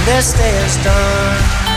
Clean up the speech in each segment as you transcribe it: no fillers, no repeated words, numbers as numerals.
this day is done.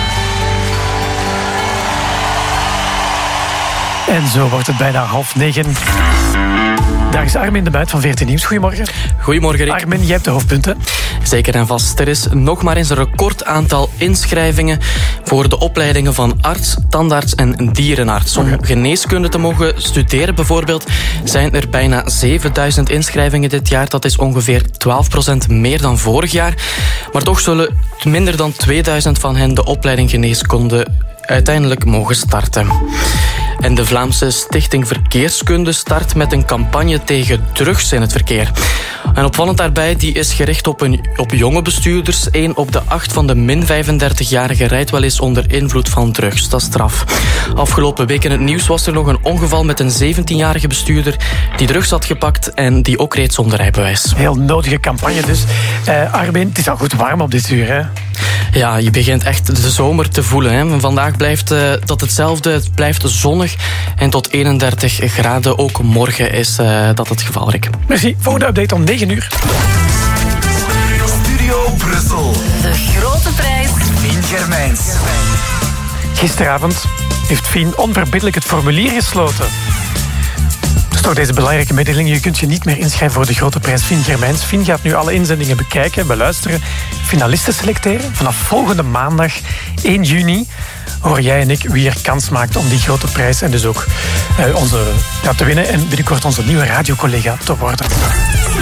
En zo wordt het bijna 8:30. Daar is Armin de Buit van VRT Nieuws. Goedemorgen. Goedemorgen, Rick. Armin, jij hebt de hoofdpunten. Zeker en vast. Er is nog maar eens een record aantal inschrijvingen voor de opleidingen van arts, tandarts en dierenarts. Om geneeskunde te mogen studeren bijvoorbeeld zijn er bijna 7000 inschrijvingen dit jaar. Dat is ongeveer 12% meer dan vorig jaar. Maar toch zullen minder dan 2000 van hen de opleiding geneeskunde uiteindelijk mogen starten. En de Vlaamse Stichting Verkeerskunde start met een campagne tegen drugs in het verkeer. En opvallend daarbij, die is gericht op jonge bestuurders. 1 op de 8 van de min 35-jarigen rijdt wel eens onder invloed van drugs. Dat is straf. Afgelopen week in het nieuws was er nog een ongeval met een 17-jarige bestuurder die drugs had gepakt en die ook reed zonder rijbewijs. Heel nodige campagne dus. Armin, het is al goed warm op dit uur, hè? Ja, je begint echt de zomer te voelen. Hè. Vandaag blijft dat hetzelfde. Het blijft zonnig en tot 31 graden. Ook morgen is dat het geval, Rick. Merci. Volgende update om 9 uur. Studio Brussel. De grote prijs. Fien Germijns. Gisteravond heeft Fien onverbiddelijk het formulier gesloten. Dus toch deze belangrijke mededeling. Je kunt je niet meer inschrijven voor de grote prijs Fien Germijns. Fien gaat nu alle inzendingen bekijken, beluisteren, finalisten selecteren. Vanaf volgende maandag 1 juni hoor jij en ik wie er kans maakt om die grote prijs en dus ook te winnen en binnenkort onze nieuwe radiocollega te worden.